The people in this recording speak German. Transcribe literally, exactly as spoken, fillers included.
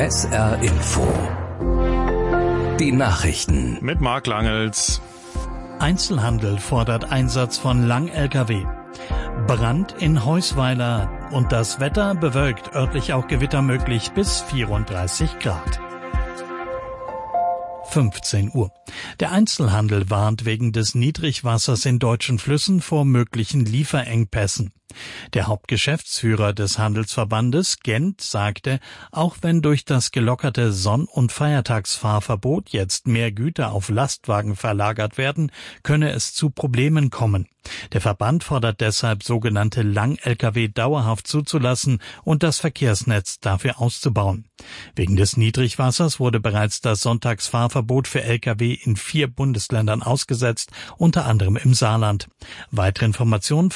S R Info. Die Nachrichten. Mit Marc Langels. Einzelhandel fordert Einsatz von Lang-L K W. Brand in Heusweiler und das Wetter bewölkt, örtlich auch Gewitter möglich bis vierunddreißig Grad. fünfzehn Uhr. Der Einzelhandel warnt wegen des Niedrigwassers in deutschen Flüssen vor möglichen Lieferengpässen. Der Hauptgeschäftsführer des Handelsverbandes Gent sagte, auch wenn durch das gelockerte Sonn- und Feiertagsfahrverbot jetzt mehr Güter auf Lastwagen verlagert werden, könne es zu Problemen kommen. Der Verband fordert deshalb, sogenannte Lang-L K W dauerhaft zuzulassen und das Verkehrsnetz dafür auszubauen. Wegen des Niedrigwassers wurde bereits das Sonntagsfahrverbot für L K W in vier Bundesländern ausgesetzt, unter anderem im Saarland. Weitere Informationen